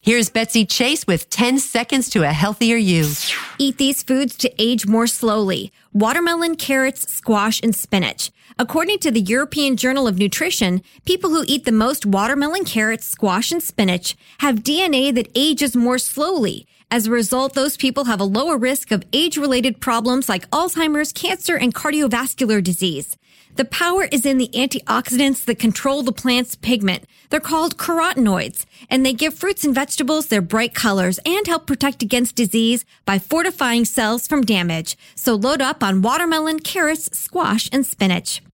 Here's Betsy Chase with 10 seconds to a healthier you. Eat these foods to age more slowly. Watermelon, carrots, squash, and spinach. According to the European Journal of Nutrition, people who eat the most watermelon, carrots, squash, and spinach have DNA that ages more slowly. As a result, those people have a lower risk of age-related problems like Alzheimer's, cancer, and cardiovascular disease. The power is in the antioxidants that control the plant's pigment. They're called carotenoids, and they give fruits and vegetables their bright colors and help protect against disease by fortifying cells from damage. So load up on watermelon, carrots, squash, and spinach.